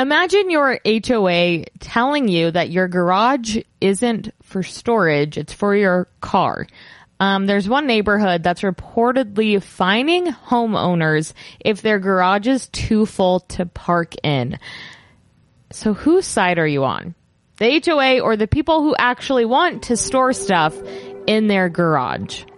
Imagine your HOA telling you that your garage isn't for storage, it's for your car. There's one neighborhood that's reportedly fining homeowners if their garage is too full to park in. So whose side are you on? The HOA or the people who actually want to store stuff in their garage?